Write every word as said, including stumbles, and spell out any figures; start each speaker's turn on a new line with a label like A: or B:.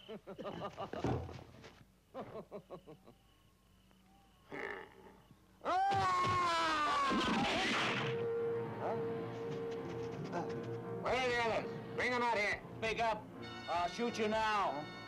A: Where are the others? Bring them out here.
B: Speak up. I'll shoot you now.